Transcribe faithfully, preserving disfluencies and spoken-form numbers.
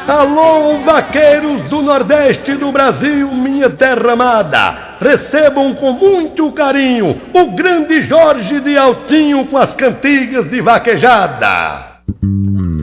Alô, vaqueiros do Nordeste do Brasil, minha terra amada, recebam com muito carinho o grande Jorge de Altinho com as cantigas de vaquejada.